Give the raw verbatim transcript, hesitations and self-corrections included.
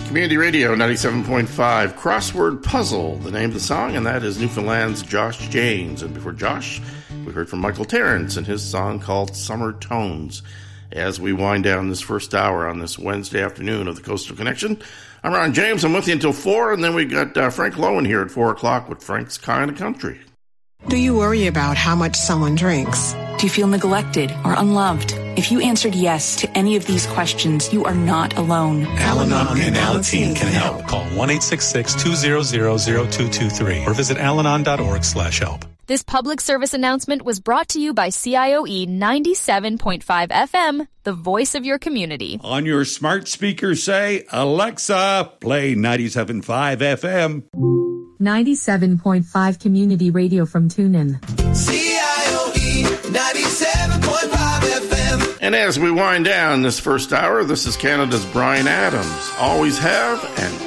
Community Radio ninety-seven point five, Crossword Puzzle, the name of the song, and that is Newfoundland's Josh James. And before Josh, we heard from Michael Terrence and his song called Summer Tones. As we wind down this first hour on this Wednesday afternoon of the Coastal Connection, I'm Ron James. I'm with you until four, and then we got uh, Frank Lowen here at four o'clock with Frank's Kind of Country. Do you worry about how much someone drinks? Do you feel neglected or unloved? If you answered yes to any of these questions, you are not alone. Al-Anon and Alateen can help. Call one eight six six, two zero zero, zero two two three or visit alanon.org slash help. This public service announcement was brought to you by C I O E ninety-seven point five F M, the voice of your community. On your smart speaker, say, Alexa, play ninety-seven point five F M. ninety-seven point five Community Radio from TuneIn. C I O E ninety-seven point five F M. And as we wind down this first hour, this is Canada's Bryan Adams. Always have and